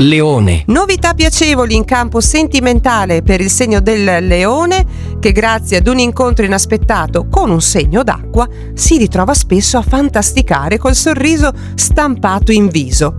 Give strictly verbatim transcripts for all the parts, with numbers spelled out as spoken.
Leone. Novità piacevoli in campo sentimentale per il segno del Leone, che grazie ad un incontro inaspettato con un segno d'acqua si ritrova spesso a fantasticare col sorriso stampato in viso.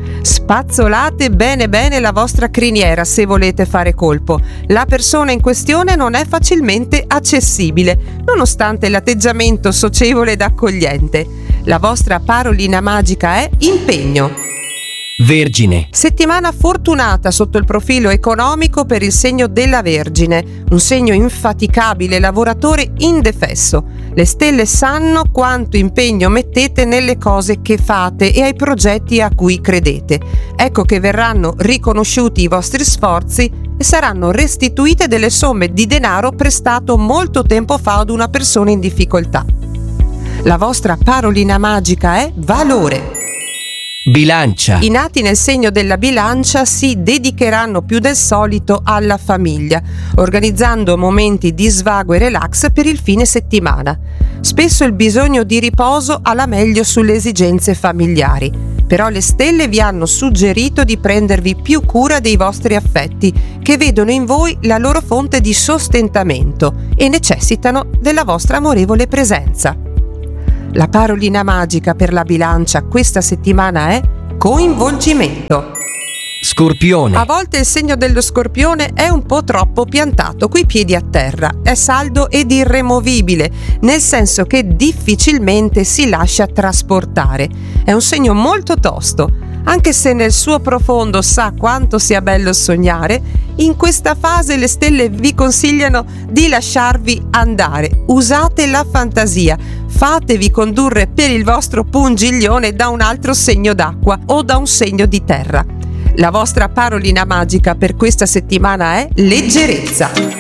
Spazzolate bene bene la vostra criniera se volete fare colpo. La persona in questione non è facilmente accessibile, nonostante l'atteggiamento socievole ed accogliente. La vostra parolina magica è impegno. Vergine. Settimana fortunata sotto il profilo economico per il segno della Vergine, un segno infaticabile, lavoratore indefesso. Le stelle sanno quanto impegno mettete nelle cose che fate e ai progetti a cui credete. Ecco che verranno riconosciuti i vostri sforzi e saranno restituite delle somme di denaro prestato molto tempo fa ad una persona in difficoltà. La vostra parolina magica è valore. Bilancia. I nati nel segno della Bilancia si dedicheranno più del solito alla famiglia, organizzando momenti di svago e relax per il fine settimana. Spesso il bisogno di riposo ha la meglio sulle esigenze familiari, però le stelle vi hanno suggerito di prendervi più cura dei vostri affetti, che vedono in voi la loro fonte di sostentamento e necessitano della vostra amorevole presenza. La parolina magica per la Bilancia questa settimana è coinvolgimento. Scorpione. A volte il segno dello Scorpione è un po' troppo piantato coi piedi a terra, è saldo ed irremovibile, nel senso che difficilmente si lascia trasportare. È un segno molto tosto. Anche se nel suo profondo sa quanto sia bello sognare, in questa fase le stelle vi consigliano di lasciarvi andare. Usate la fantasia, fatevi condurre per il vostro pungiglione da un altro segno d'acqua o da un segno di terra. La vostra parolina magica per questa settimana è leggerezza.